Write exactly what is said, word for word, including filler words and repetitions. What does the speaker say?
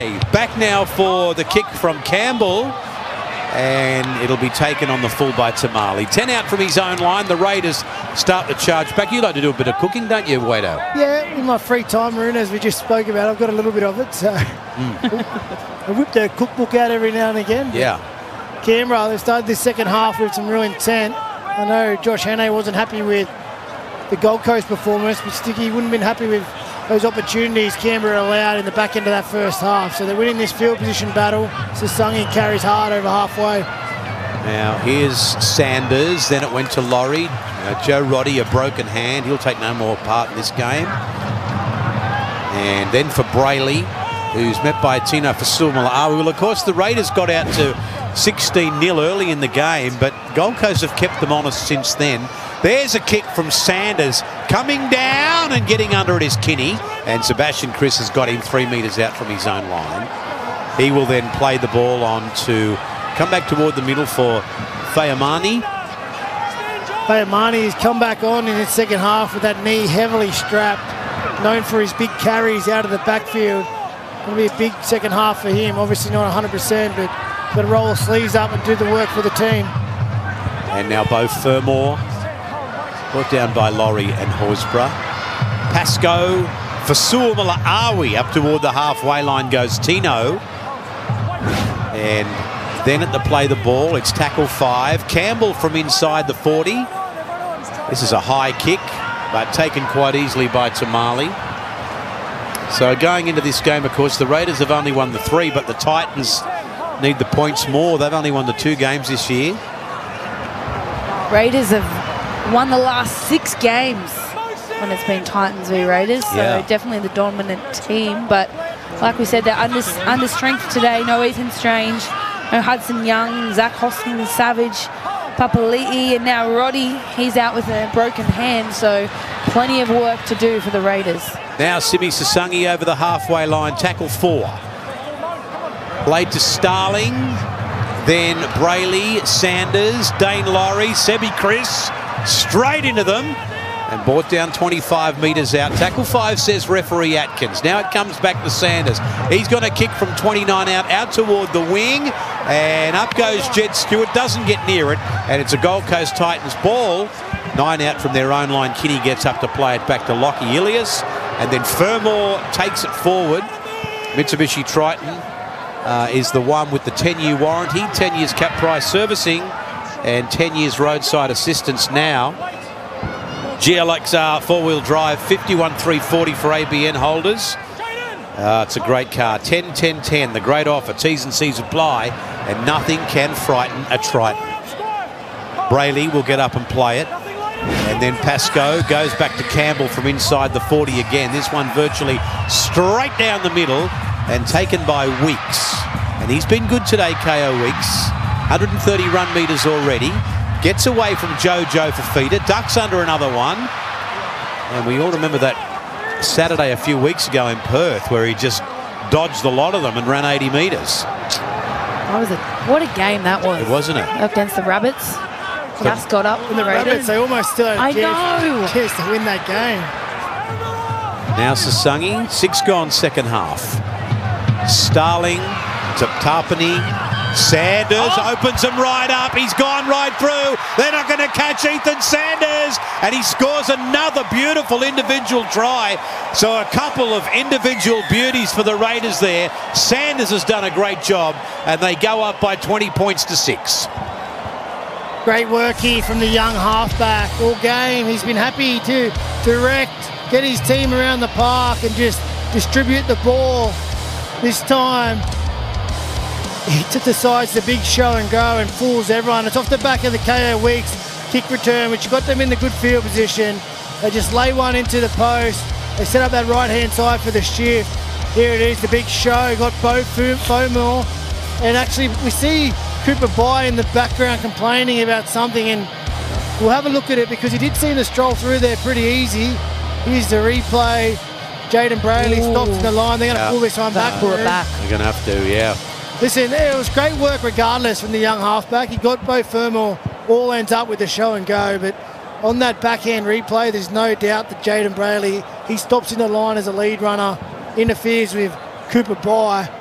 Back now for the kick from Campbell, and it'll be taken on the full by Tamale. ten out from his own line. The Raiders start the charge back. You like to do a bit of cooking, don't you, Wado? Yeah, in my free time, Maroon, as we just spoke about, I've got a little bit of it. So mm. I whip the cookbook out every now and again. Yeah. Canberra, they started this second half with some real intent. I know Josh Hannay wasn't happy with the Gold Coast performance, but Sticky wouldn't have been happy with those opportunities Canberra allowed in the back end of that first half. So they're winning this field position battle. Sasangi carries hard over halfway. Now here's Sanders, then it went to Laurie. Uh, Joe Roddy, a broken hand. He'll take no more part in this game. And then for Brayley, who's met by Tino Fasuamaleaui. Well, of course, the Raiders got out to sixteen nil early in the game, but Gold Coast have kept them honest since then. There's a kick from Sanders, coming down and getting under it is Kinney, and Sebastian Chris has got him three metres out from his own line. He will then play the ball on to come back toward the middle for Fayamani. Fayamani has come back on in his second half with that knee heavily strapped, known for his big carries out of the backfield. It'll be a big second half for him, obviously not one hundred percent, but got to roll the sleeves up and do the work for the team. And now Beau Fermor, brought down by Laurie and Horsburgh. Pascoe, Fasuamaleaui up toward the halfway line goes Tino. And then at the play the ball, it's tackle five. Campbell from inside the forty. This is a high kick, but taken quite easily by Tamale. So going into this game, of course, the Raiders have only won the three, but the Titans need the points more. They've only won the two games this year. Raiders have won the last six games when it's been Titans v Raiders, so yeah. definitely the dominant team. But like we said, they're under, under strength today. No Ethan Strange, no Hudson Young, Zach Hoskins, Savage, Papali'i, and now Roddy. He's out with a broken hand, so plenty of work to do for the Raiders. Now Simi Sasangi over the halfway line, tackle four. Played to Starling, then Brayley, Sanders, Dane Laurie, Sebi Chris, straight into them, and brought down twenty-five metres out. Tackle five, says referee Atkins. Now it comes back to Sanders. He's going to kick from twenty-nine out, out toward the wing, and up goes Jed Stewart, doesn't get near it, and it's a Gold Coast Titans ball. Nine out from their own line. Kinney gets up to play it back to Lockie Ilias, and then Fermor takes it forward. Mitsubishi Triton uh, is the one with the ten-year warranty, ten years cap price servicing, and ten years roadside assistance now. G L X R four-wheel drive, fifty-one three forty for A B N holders. Uh, it's a great car. ten ten ten, the great offer. T's and C's apply, and nothing can frighten a Triton. Brayley will get up and play it. And then Pascoe goes back to Campbell from inside the forty again. This one virtually straight down the middle and taken by Weeks. And he's been good today, K O Weeks. one hundred thirty run metres already. Gets away from Jojo for feeder. Ducks under another one. And we all remember that Saturday a few weeks ago in Perth where he just dodged a lot of them and ran eighty metres. What was it? What a game that was. It wasn't it? Against the Rabbits. Just got up in the Rabbits. They almost still had I a chance, know. chance to win that game. Now Sasangi, six gone second half. Starling to Tarpany. Sanders oh. opens him right up. He's gone right through. They're not going to catch Ethan Sanders. And he scores another beautiful individual try. So a couple of individual beauties for the Raiders there. Sanders has done a great job. And they go up by twenty points to six. Great work here from the young halfback all game. He's been happy to direct, get his team around the park and just distribute the ball. This time, he decides the big show and go and fools everyone. It's off the back of the K O Weeks kick return, which got them in the good field position. They just lay one into the post. They set up that right-hand side for the shift. Here it is, the big show. Got Beau Fermor. And actually, we see Cooper Bye in the background complaining about something, and we'll have a look at it because he did seem to stroll through there pretty easy. Here's the replay. Jaden Brayley Ooh. stops in the line. They're going to yeah. pull this one back. Pull it back. They're going to have to, yeah. Listen, it was great work regardless from the young halfback. He got Beau Fermor, all ends up with the show and go, but on that backhand replay, there's no doubt that Jaden Brayley, he stops in the line as a lead runner, interferes with Cooper Bye.